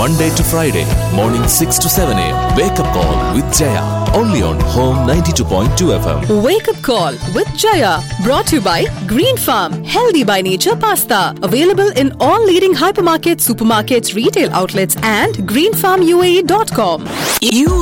Monday to Friday, morning 6 to 7 a.m. Wake up call with Jaya. Only on Home 92.2 FM. Wake up call with Jaya. Brought to you by Green Farm, healthy by nature pasta. Available in all leading hypermarkets, supermarkets, retail outlets and greenfarmuae.com. You